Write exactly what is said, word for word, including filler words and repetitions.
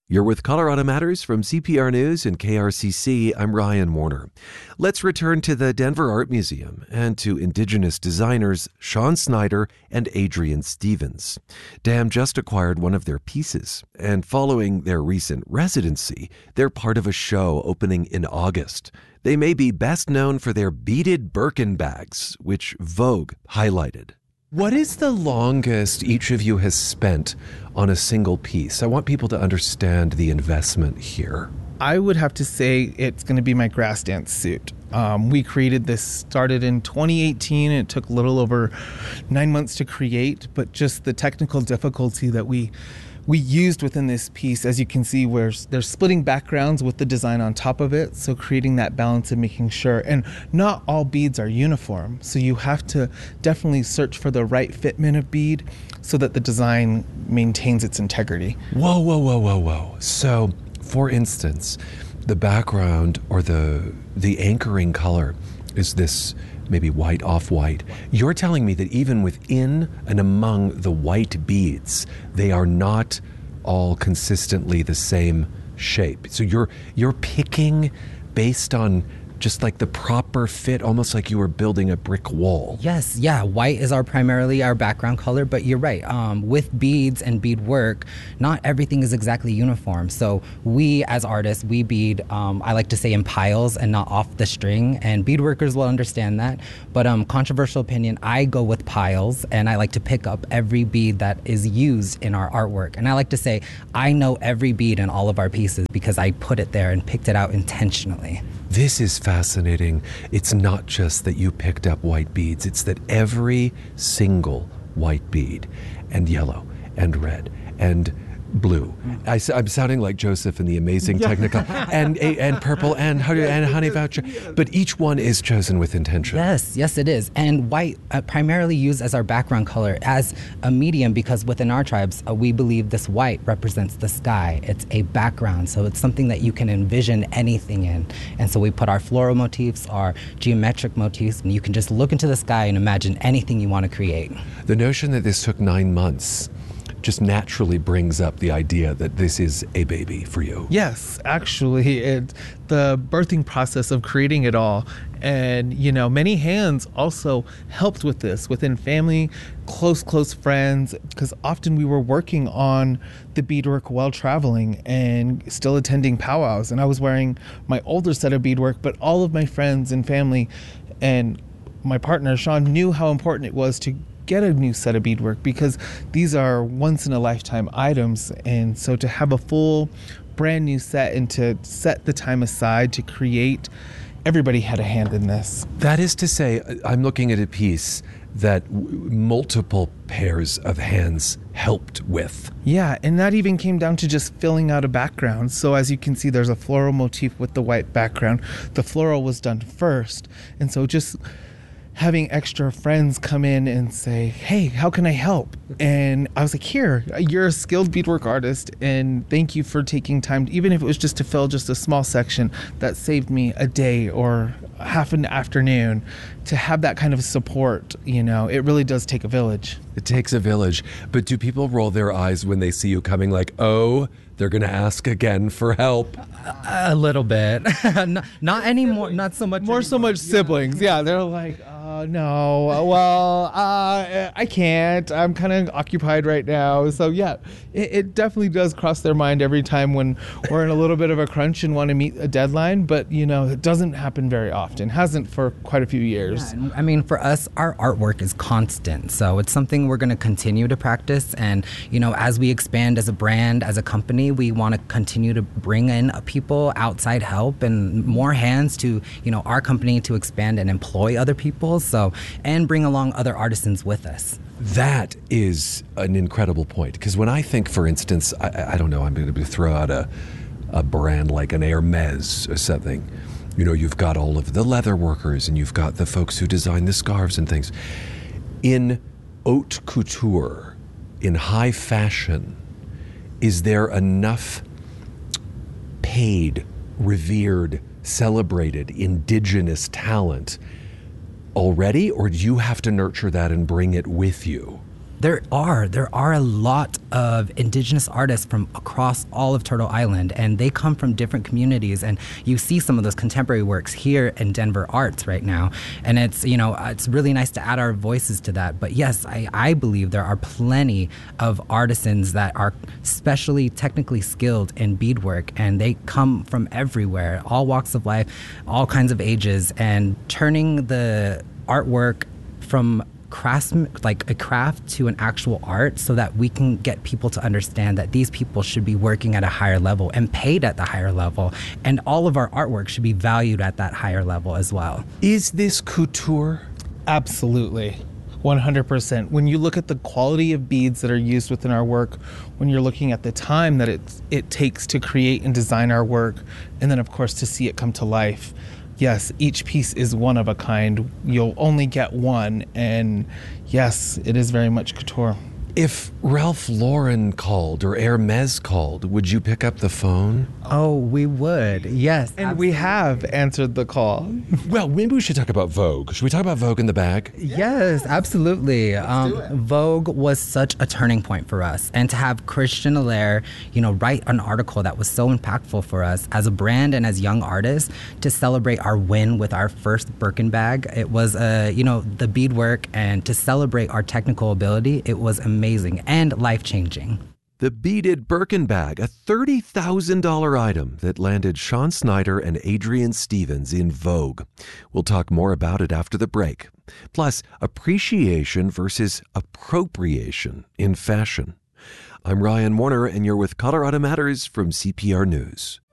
You're with Colorado Matters from C P R News and K R C C. I'm Ryan Warner. Let's return to the Denver Art Museum and to Indigenous designers Sean Snyder and Adrian Stevens. D A M just acquired one of their pieces, and following their recent residency, they're part of a show opening in August. They may be best known for their beaded Birkin bags, which Vogue highlighted. What is the longest each of you has spent on a single piece? I want people to understand the investment here. I would have to say it's going to be my grass dance suit. Um, we created this, started in twenty eighteen, and it took a little over nine months to create, but just the technical difficulty that we we used within this piece, as you can see, where there's splitting backgrounds with the design on top of it, so creating that balance and making sure, and not all beads are uniform, so you have to definitely search for the right fitment of bead so that the design maintains its integrity. Whoa, whoa, whoa, whoa, whoa. So, for instance, the background or the the anchoring color is this maybe white, off-white. You're telling me that even within and among the white beads, they are not all consistently the same shape. So you're you're picking based on just like the proper fit, almost like you were building a brick wall. Yes, yeah, white is our primarily our background color, but you're right. Um, with beads and bead work, not everything is exactly uniform. So we, as artists, we bead, um, I like to say in piles and not off the string, and bead workers will understand that. But um, controversial opinion, I go with piles, and I like to pick up every bead that is used in our artwork. And I like to say, I know every bead in all of our pieces because I put it there and picked it out intentionally. This is fascinating. It's not just that you picked up white beads, it's that every single white bead, and yellow, and red, and blue. I, I'm sounding like Joseph in the Amazing Technicolor, and and purple, and honey, and honey voucher. But each one is chosen with intention. Yes, yes, it is. And white uh, primarily used as our background color as a medium because within our tribes, uh, we believe this white represents the sky. It's a background, so it's something that you can envision anything in. And so we put our floral motifs, our geometric motifs, and you can just look into the sky and imagine anything you want to create. The notion that this took nine months just naturally brings up the idea that this is a baby for you. Yes, actually, it, the birthing process of creating it all, and you know, many hands also helped with this within family, close, close friends, because often we were working on the beadwork while traveling and still attending powwows, and I was wearing my older set of beadwork, but all of my friends and family and my partner Sean knew how important it was to get a new set of beadwork because these are once in a lifetime items, and so to have a full brand new set and to set the time aside to create, everybody had a hand in this. That is to say, I'm looking at a piece that w- multiple pairs of hands helped with. Yeah, and that even came down to just filling out a background. So as you can see, there's a floral motif with the white background. The floral was done first, and so just having extra friends come in and say, hey, how can I help? And I was like, here, you're a skilled beadwork artist, and thank you for taking time, even if it was just to fill just a small section, that saved me a day or half an afternoon. To have that kind of support, you know, it really does take a village. It takes a village. But do people roll their eyes when they see you coming like, oh, they're going to ask again for help? A, a little bit. not, not anymore, not so much More anymore. so much siblings. Yeah, they're like, uh, no, well, uh, I can't. I'm kind of occupied right now. So yeah, it, it definitely does cross their mind every time when we're in a little bit of a crunch and want to meet a deadline. But, you know, it doesn't happen very often. Hasn't for quite a few years. Yeah, I mean, for us, our artwork is constant. So it's something we're going to continue to practice. And, you know, as we expand as a brand, as a company, we want to continue to bring in people, outside help, and more hands to, you know, our company to expand and employ other people. So, and bring along other artisans with us. That is an incredible point. Because when I think, for instance, I, I don't know, I'm going to throw out a, a brand like an Hermes or something. You know, you've got all of the leather workers and you've got the folks who design the scarves and things. In haute couture, in high fashion, is there enough paid, revered, celebrated indigenous talent already, or do you have to nurture that and bring it with you? There are. There are a lot of indigenous artists from across all of Turtle Island, and they come from different communities. And you see some of those contemporary works here in Denver Arts right now. And it's, you know, it's really nice to add our voices to that. But yes, I, I believe there are plenty of artisans that are specially technically skilled in beadwork, and they come from everywhere, all walks of life, all kinds of ages, and turning the artwork from craftsman, like a craft, to an actual art, so that we can get people to understand that these people should be working at a higher level and paid at the higher level, and all of our artwork should be valued at that higher level as well. Is this couture? Absolutely. one hundred percent. When you look at the quality of beads that are used within our work, when you're looking at the time that it, it takes to create and design our work, and then of course to see it come to life, yes, each piece is one of a kind. You'll only get one, and yes, it is very much couture. If Ralph Lauren called or Hermes called, would you pick up the phone? Oh, we would. Yes. And absolutely. we have answered the call. Well, maybe we should talk about Vogue. Should we talk about Vogue in the bag? Yes, absolutely. Um, Vogue was such a turning point for us. And to have Christian Allaire, you know, write an article that was so impactful for us as a brand and as young artists to celebrate our win with our first Birkin bag. It was, uh, you know, the beadwork, and to celebrate our technical ability, it was amazing. Amazing and life-changing. The beaded Birkin bag, a thirty thousand dollars item that landed Sean Snyder and Adrian Stevens in Vogue. We'll talk more about it after the break. Plus, appreciation versus appropriation in fashion. I'm Ryan Warner, and you're with Colorado Matters from C P R News.